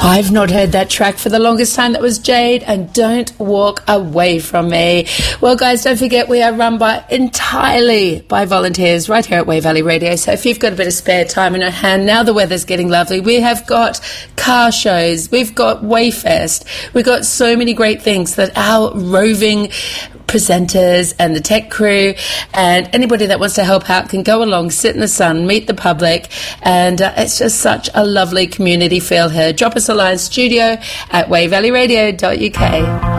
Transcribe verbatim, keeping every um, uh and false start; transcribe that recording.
I've not heard that track for the longest time. That was Jade and Don't Walk Away From Me. Well, guys, don't forget we are run by entirely by volunteers right here at Way Valley Radio. So if you've got a bit of spare time in your hand, now the weather's getting lovely, we have got car shows, we've got Wayfest, we've got so many great things that our roving presenters and the tech crew and anybody that wants to help out can go along, sit in the sun, meet the public, and uh, it's just such a lovely community feel here. Drop us a line, studio at way valley radio dot u k.